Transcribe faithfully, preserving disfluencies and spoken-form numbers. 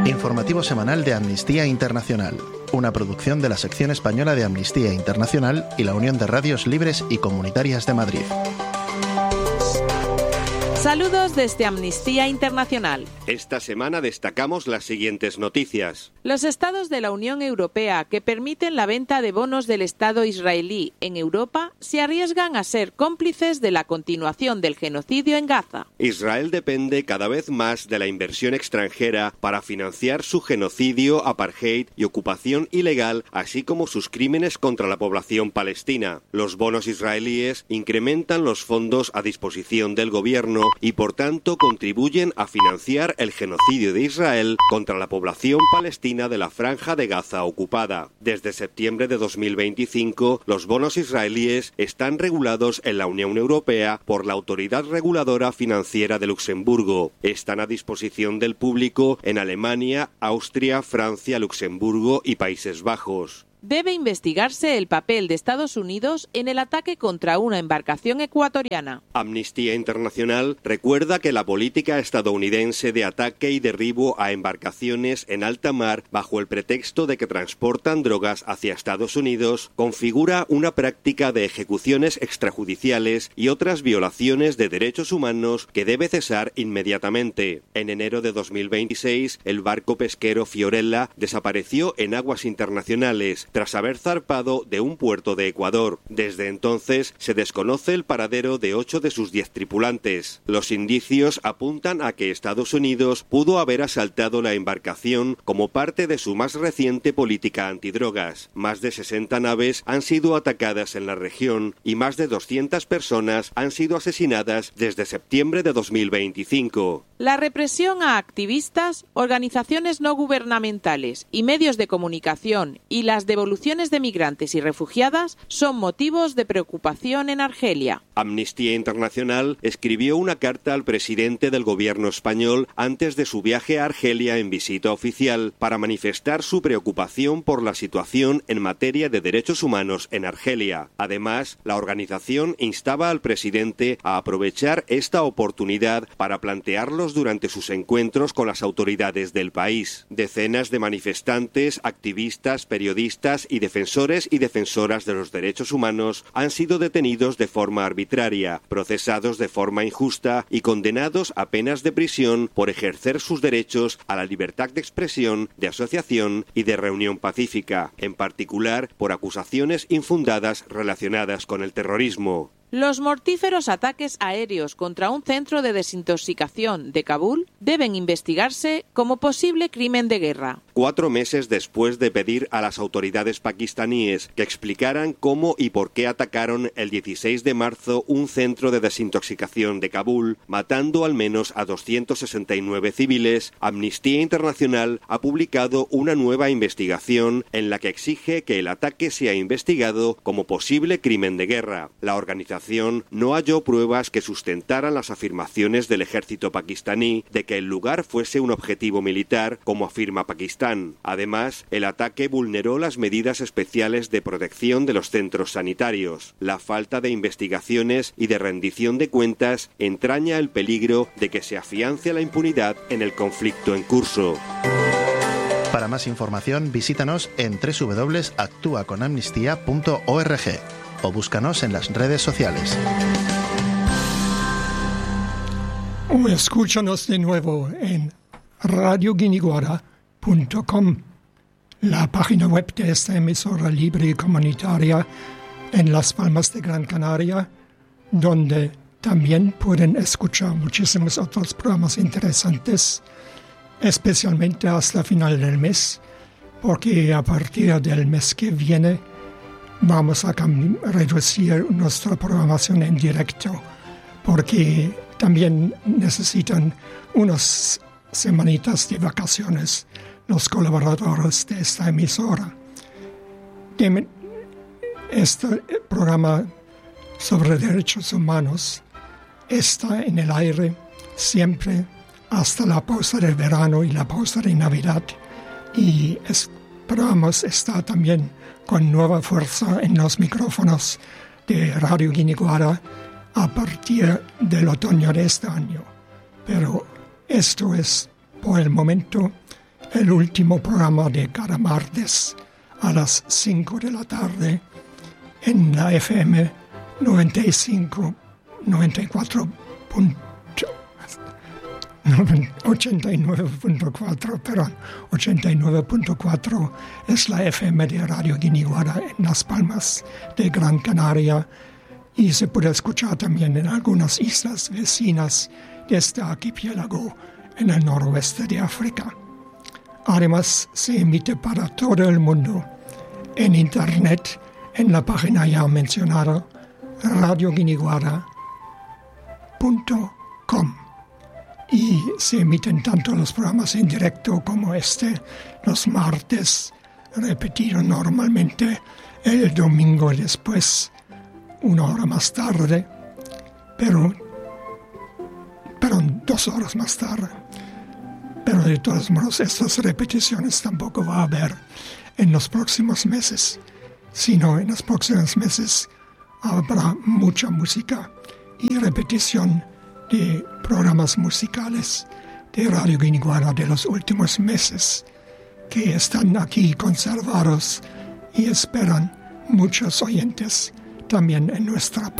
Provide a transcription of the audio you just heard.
Informativo semanal de Amnistía Internacional, una producción de la sección española de Amnistía Internacional y la Unión de Radios Libres y Comunitarias de Madrid. Saludos desde Amnistía Internacional. Esta semana destacamos las siguientes noticias. Los estados de la Unión Europea que permiten la venta de bonos del Estado israelí en Europa se arriesgan a ser cómplices de la continuación del genocidio en Gaza. Israel depende cada vez más de la inversión extranjera para financiar su genocidio, apartheid y ocupación ilegal, así como sus crímenes contra la población palestina. Los bonos israelíes incrementan los fondos a disposición del gobierno y por tanto contribuyen a financiar el genocidio de Israel contra la población palestina de la Franja de Gaza ocupada. Desde septiembre de dos mil veinticinco, los bonos israelíes están regulados en la Unión Europea por la Autoridad Reguladora Financiera de Luxemburgo. Están a disposición del público en Alemania, Austria, Francia, Luxemburgo y Países Bajos. Debe investigarse el papel de Estados Unidos en el ataque contra una embarcación ecuatoriana. Amnistía Internacional recuerda que la política estadounidense de ataque y derribo a embarcaciones en alta mar bajo el pretexto de que transportan drogas hacia Estados Unidos configura una práctica de ejecuciones extrajudiciales y otras violaciones de derechos humanos que debe cesar inmediatamente. En enero de dos mil veintiséis, el barco pesquero Fiorella desapareció en aguas internacionales tras haber zarpado de un puerto de Ecuador. Desde entonces se desconoce el paradero de ocho de sus diez tripulantes. Los indicios apuntan a que Estados Unidos pudo haber asaltado la embarcación como parte de su más reciente política antidrogas. Más de sesenta naves han sido atacadas en la región y más de doscientas personas han sido asesinadas desde septiembre de dos mil veinticinco. La represión a activistas, organizaciones no gubernamentales y medios de comunicación y las devoluciones de migrantes y refugiadas son motivos de preocupación en Argelia. Amnistía Internacional escribió una carta al presidente del gobierno español antes de su viaje a Argelia en visita oficial para manifestar su preocupación por la situación en materia de derechos humanos en Argelia. Además, la organización instaba al presidente a aprovechar esta oportunidad para plantearlos durante sus encuentros con las autoridades del país. Decenas de manifestantes, activistas, periodistas y defensores y defensoras de los derechos humanos han sido detenidos de forma arbitraria, procesados de forma injusta y condenados a penas de prisión por ejercer sus derechos a la libertad de expresión, de asociación y de reunión pacífica, en particular por acusaciones infundadas relacionadas con el terrorismo. Los mortíferos ataques aéreos contra un centro de desintoxicación de Kabul deben investigarse como posible crimen de guerra. Cuatro meses después de pedir a las autoridades pakistaníes que explicaran cómo y por qué atacaron el dieciséis de marzo un centro de desintoxicación de Kabul, matando al menos a doscientos sesenta y nueve civiles, Amnistía Internacional ha publicado una nueva investigación en la que exige que el ataque sea investigado como posible crimen de guerra. La organización no halló pruebas que sustentaran las afirmaciones del ejército pakistaní de que el lugar fuese un objetivo militar, como afirma Pakistán. Además, el ataque vulneró las medidas especiales de protección de los centros sanitarios. La falta de investigaciones y de rendición de cuentas entraña el peligro de que se afiance la impunidad en el conflicto en curso. Para más información, visítanos en doble u doble u doble u punto actúa con amnistía punto org o búscanos en las redes sociales. O escúchanos de nuevo en radio guiniguara punto com, la página web de esta emisora libre y comunitaria en Las Palmas de Gran Canaria, donde también pueden escuchar muchísimos otros programas interesantes, especialmente hasta final del mes, porque a partir del mes que viene vamos a reducir nuestra programación en directo, porque también necesitan unas semanitas de vacaciones los colaboradores de esta emisora. Este programa sobre derechos humanos está en el aire siempre hasta la pausa de verano y la pausa de Navidad, y esperamos estar también con nueva fuerza en los micrófonos de Radio Guiniguara a partir del otoño de este año. Pero esto es por el momento el último programa de cada martes a las cinco de la tarde en la F M noventa y cinco, noventa y cuatro, ochenta y nueve punto cuatro, perdón, ochenta y nueve punto cuatro es la F M de Radio Guiniguara en Las Palmas de Gran Canaria y se puede escuchar también en algunas islas vecinas de este archipiélago en el noroeste de África. Además, se emite para todo el mundo en Internet en la página ya mencionada radio guiniguara punto com. Y se emiten tanto los programas en directo como este los martes, repetido normalmente el domingo después, una hora más tarde, pero, pero dos horas más tarde. Pero de todos modos, estas repeticiones tampoco va a haber en los próximos meses, sino en los próximos meses habrá mucha música y repetición de programas musicales de Radio Guiniguara de los últimos meses que están aquí conservados y esperan muchos oyentes también en nuestra